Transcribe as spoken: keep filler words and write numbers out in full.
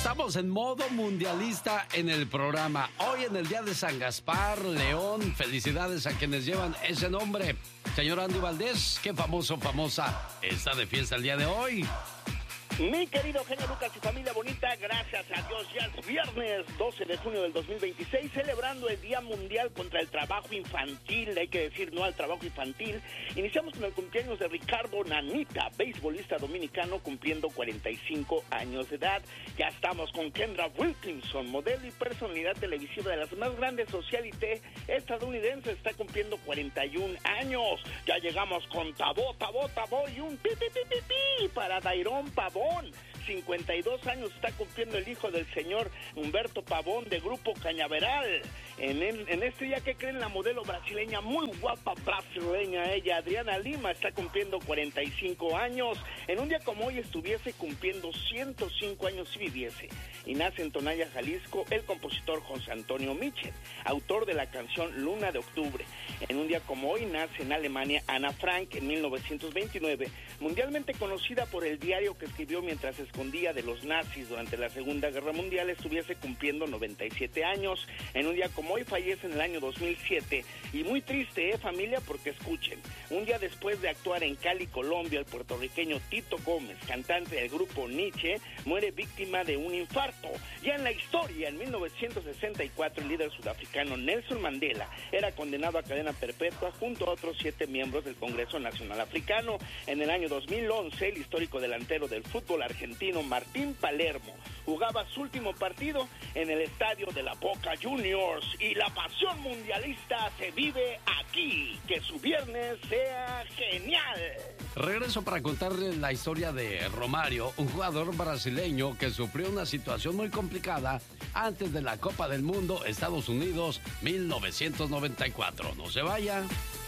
Estamos en modo mundialista en el programa. Hoy en el día de San Gaspar, León, felicidades a quienes llevan ese nombre. Señor Andy Valdés, qué famoso, famosa está de fiesta el día de hoy. Mi querido genio Lucas y familia bonita, gracias a Dios ya es viernes doce de junio del dos mil veintiséis, celebrando el Día Mundial contra el Trabajo Infantil, hay que decir no al trabajo infantil. Iniciamos con el cumpleaños de Ricardo Nanita, beisbolista dominicano cumpliendo cuarenta y cinco años de edad. Ya estamos con Kendra Wilkinson, modelo y personalidad televisiva de las más grandes socialité estadounidense, está cumpliendo cuarenta y un años. Ya llegamos con Tabó, Tabó, Tabó y un pi, pi, pi, pi, pi para Dairón Pavón. cincuenta y dos años está cumpliendo el hijo del señor Humberto Pavón de Grupo Cañaveral. En, el, en este día, ¿qué creen? La modelo brasileña, muy guapa brasileña ella, Adriana Lima, está cumpliendo cuarenta y cinco años. En un día como hoy estuviese cumpliendo ciento cinco años si viviese. Y nace en Tonaya, Jalisco, el compositor José Antonio Mitchell, autor de la canción Luna de Octubre. En un día como hoy nace en Alemania Ana Frank en mil novecientos veintinueve, mundialmente conocida por el diario que escribió mientras se escondía de los nazis durante la Segunda Guerra Mundial, estuviese cumpliendo noventa y siete años. En un día como hoy fallece en el año dos mil siete, y muy triste, ¿eh, familia? Porque escuchen, un día después de actuar en Cali, Colombia, el puertorriqueño Tito Gómez, cantante del grupo Nietzsche, muere víctima de un infarto. Ya en la historia, en mil novecientos sesenta y cuatro, el líder sudafricano Nelson Mandela era condenado a cadena perpetua junto a otros siete miembros del Congreso Nacional Africano. En el año dos mil once, el histórico delantero del fútbol argentino Martín Palermo jugaba su último partido en el estadio de la Boca Juniors, y la pasión mundialista se vive aquí. Que su viernes sea genial. Regreso para contarles la historia de Romário, un jugador brasileño que sufrió una situación muy complicada antes de la Copa del Mundo Estados Unidos mil novecientos noventa y cuatro. No se vaya.